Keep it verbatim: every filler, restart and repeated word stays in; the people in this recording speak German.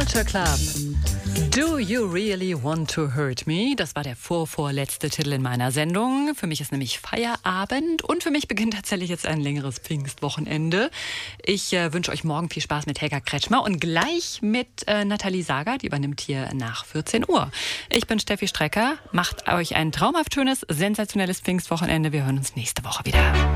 Culture Club. Do You Really Want to Hurt Me? Das war der vorvorletzte Titel in meiner Sendung. Für mich ist nämlich Feierabend und für mich beginnt tatsächlich jetzt ein längeres Pfingstwochenende. Ich äh, wünsche euch morgen viel Spaß mit Helga Kretschmer und gleich mit äh, Nathalie Sager, die übernimmt hier nach vierzehn Uhr. Ich bin Steffi Strecker. Macht euch ein traumhaft schönes, sensationelles Pfingstwochenende. Wir hören uns nächste Woche wieder.